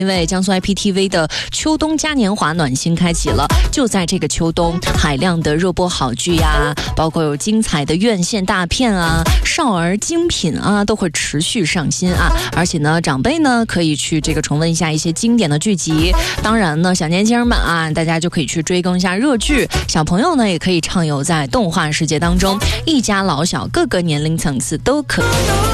因为江苏 IPTV 的秋冬嘉年华暖心开启了，就在这个秋冬，海量的热播好剧呀，包括有精彩的院线大片啊、少儿精品啊，都会持续上新啊。而且呢，长辈呢可以去这个重温一下一些经典的剧集。当然呢，小年轻人们啊，大家就可以去追更一下热剧。小朋友呢，也可以畅游在动画世界当中，一家老小各个年龄层次都可以。